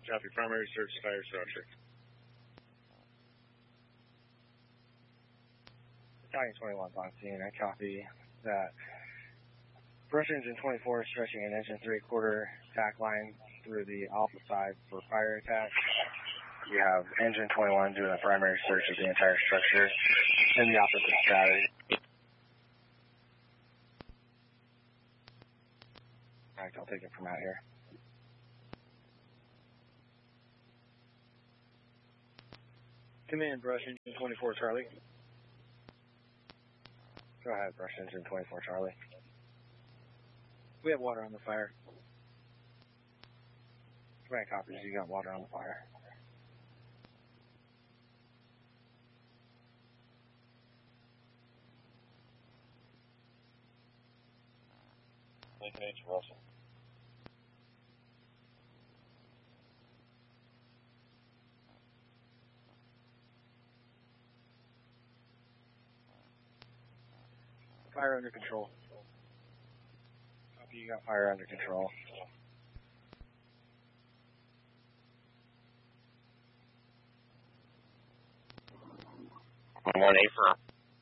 Copy. Primary search fire structure. Battalion 21 on scene. I copy that. Brush engine 24 stretching an engine 3/4 tack line through the alpha side for fire attack. We have engine 21 doing a primary search of the entire structure in the opposite strategy. Alright, I'll take it from out here. Command, Brush engine 24 Charlie. Go ahead, Brush engine 24 Charlie. We have water on the fire. Command copies, you got water on the fire. Lincoln H. Russell. Fire under control. Copy, you got fire under control. One A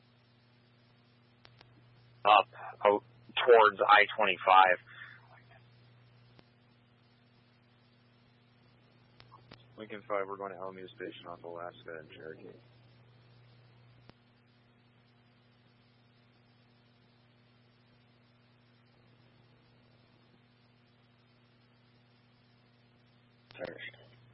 for up out towards I-25. Lincoln 5, we're going to Alameda Station off Alaska and Cherokee. Searched.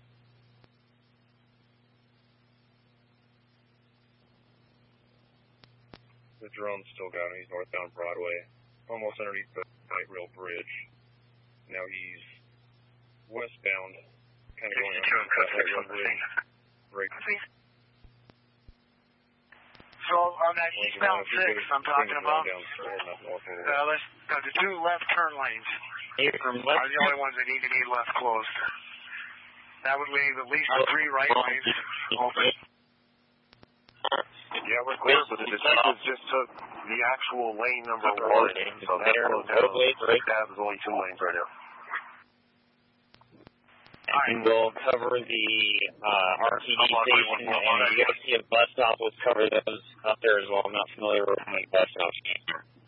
The drone's still got him. He's northbound Broadway, almost underneath the light rail bridge. Now he's westbound, kind of going underneath that light rail bridge. Right. So on that eastbound 6 I'm talking about, let's go to 2 left turn lanes. Are the only ones that need to be left closed. That would leave at least 3 right lanes open. Yeah, we're clear, but the detectives just took the actual lane number 1, so that's closed down. That was only 2 lanes right now. And we'll cover the RTD station, and you guys see a bus stop. We'll cover those up there as well. I'm not familiar with how many bus stops.